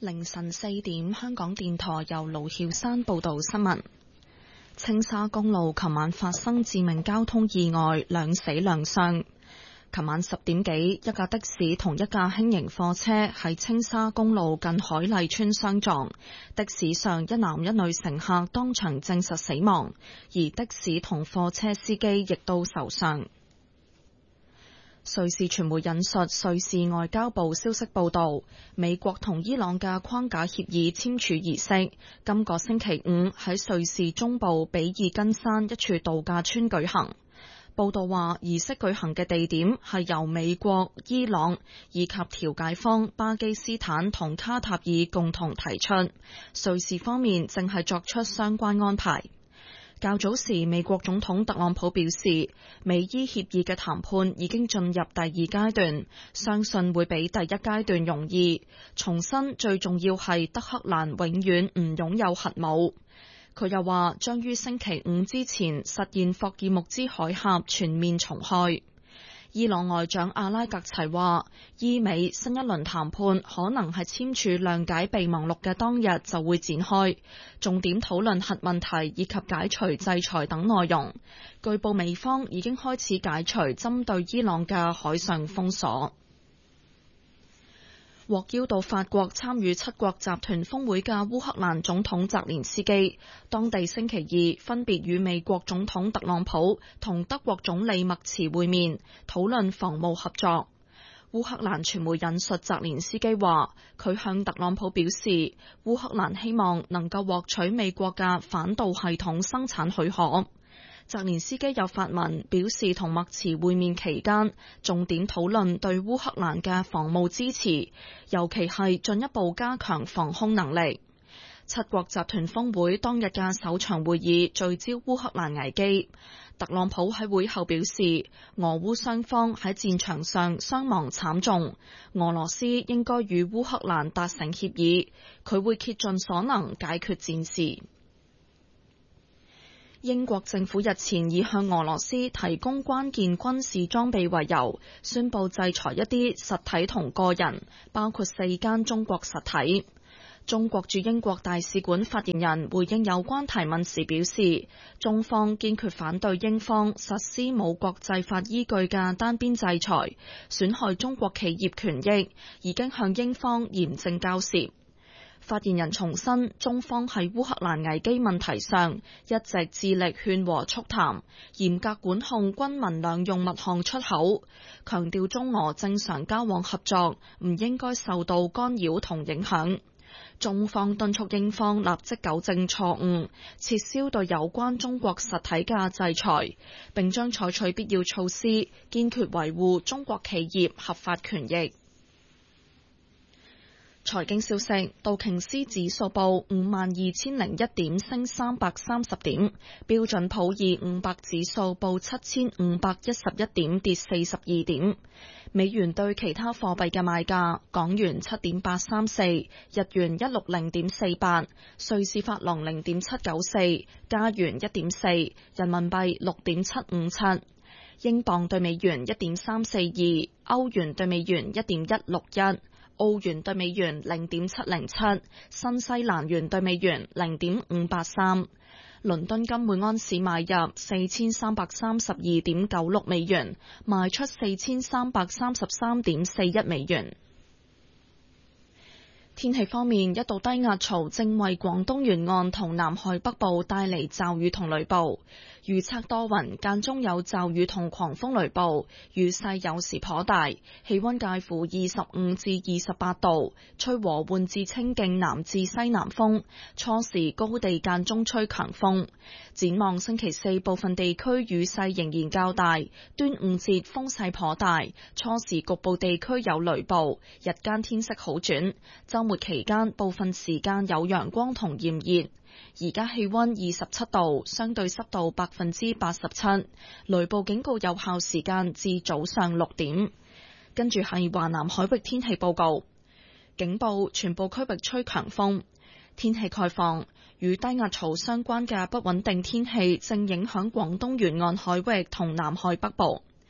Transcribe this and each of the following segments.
凌晨4點，香港電台由盧曉山報道新聞。青沙公路琴晚發生致命交通意外，2死2傷。琴晚10點幾，一架的士同一架輕型貨車喺青沙公路近海麗村相撞，的士上一男一女乘客當場證實死亡，而的士同貨車司機亦都受傷。瑞士傳媒引述瑞士外交部消息報道，美國同伊朗嘅框架協議簽署儀式今個星期5喺瑞士中部比爾根山一處度假村舉行。報道話，儀式舉行嘅地點係由美國、伊朗以及調解方巴基斯坦同卡塔爾共同提出，瑞士方面正係作出相關安排。較早時，美國總統特朗普表示，美伊協議嘅談判已經進入第二階段，相信會比第一階段容易。重申最重要係德黑蘭永遠唔擁有核武。佢又話，將於星期5之前實現霍爾木茲海峽全面重開。伊朗外長阿拉格齊話，伊美新一輪談判可能係簽署諒解備忘錄嘅當日就會展開，重點討論核問題以及解除制裁等內容。據報美方已經開始解除針對伊朗嘅海上封鎖。獲邀到法國參與七國集團峰會嘅烏克蘭總統澤連斯基，當地星期二分別與美國總統特朗普同德國總理默茨會面，討論防務合作。烏克蘭傳媒引述澤連斯基話，佢向特朗普表示，烏克蘭希望能夠獲取美國嘅反導系統生產許可。澤連斯基又發文表示，同默茨會面期間，重點討論對烏克蘭嘅防務支持，尤其係進一步加強防空能力。七國集團峰會當日嘅首場會議聚焦烏克蘭危機。特朗普喺會後表示，俄烏雙方喺戰場上傷亡慘重，俄羅斯應該與烏克蘭達成協議，佢會竭盡所能解決戰事。英國政府日前以向俄羅斯提供關鍵軍事裝備為由，宣布制裁一啲實體同個人，包括4間中國實體。中國駐英國大使館發言人回應有關提問時表示，中方堅決反對英方實施冇國際法依據嘅單邊制裁，損害中國企業權益，已經向英方嚴正交涉。發言人重申，中方喺烏克蘭危機問題上一直致力勸和促談，嚴格管控軍民兩用物項出口，強調中俄正常交往合作唔應該受到干擾同影響。中方敦促英方立即糾正錯誤，撤銷對有關中國實體嘅制裁，並將採取必要措施，堅決維護中國企業合法權益。財經消息，道瓊斯指數報52,001點，升330點；標準普爾500指數報7,511點，跌42點。美元對其他貨幣嘅賣價：港元7.834，日元160.48，瑞士法郎0.794，加元1.4，人民幣6.757，英鎊對美元1.342，歐元對美元1.161。澳元對美元0.707，新西蘭元對美元0.583，倫敦金每安士買入4332.96美元，賣出4333.41美元。天氣方面，一道低壓槽正為廣東沿岸同南海北部帶嚟驟雨同雷暴，預測多雲，間中有驟雨同狂風雷暴，雨勢有時頗大，氣溫介乎25至28度，吹和緩至清勁南至西南風，初時高地間中吹強風。展望星期四，部分地區雨勢仍然較大，端午節風勢頗大，初時局部地區有雷暴，日間天色好轉。週末期間部分時間有陽光同炎熱，而家氣溫27度，相對濕度87%，雷暴警告有效時間至早上6點。跟住係華南海域天氣報告，警報全部區域吹強風，天氣概況，與低壓槽相關嘅不穩定天氣正影響廣東沿岸海域同南海北部。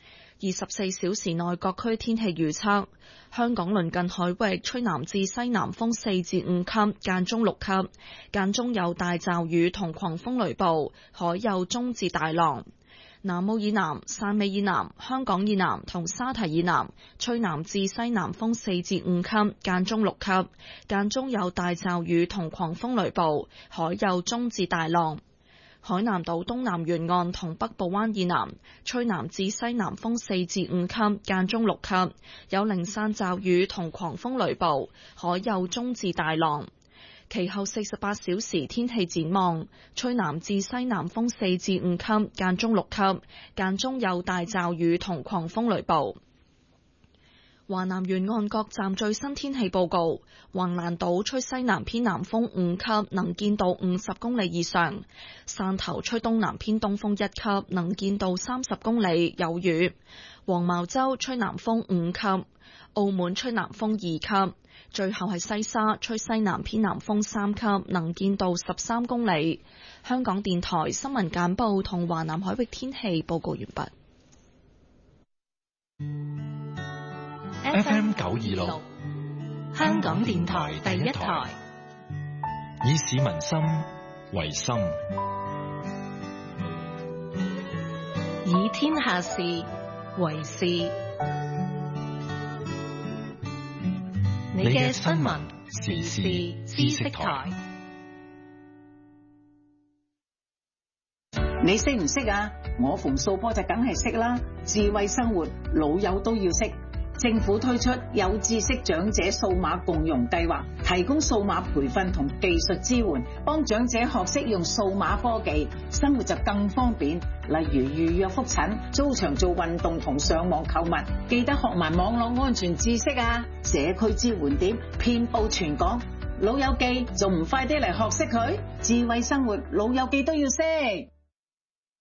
24小時內各區天氣預測：香港鄰近海域吹南至西南風4至5級，間中6級，間中有大驟雨同狂風雷暴，海有中至大浪。南澳以南、汕尾以南、香港以南同沙堤以南吹南至西南風4至5級，間中6級，間中有大驟雨同狂風雷暴，海有中至大浪。海南島東南沿岸同北部灣以南吹南至西南風4至5級，間中6級，有零散驟雨同狂風雷暴，海有中至大浪。其後48小時天氣展望：吹南至西南風4至5級，間中6級，間中有大驟雨同狂風雷暴。華南沿岸各站最新天氣報告：橫瀾島吹西南偏南風5級，能見度50公里以上；汕頭吹東南偏東風1級，能見度30公里，有雨；黃茅洲吹南風5級；澳門吹南風2級；最後係西沙吹西南偏南風3級，能見度13公里。香港電台新聞簡報同華南海域天氣報告完畢。 FM 926，香港電台第一台，以市民心為心， 以天下事為事。你嘅新聞時事知識台， 你識唔識啊？我馮素波就梗係識啦。智慧生活，老友都要識。政府推出有知識長者數碼共融計劃，提供數碼培訓同技術支援，幫長者學識用數碼科技，生活就更方便。例如預約覆診、租場做運動同上網購物，記得學埋網絡安全知識啊！社區支援點遍佈全港，老友記仲唔快啲嚟學識佢？智慧生活，老友記都要識。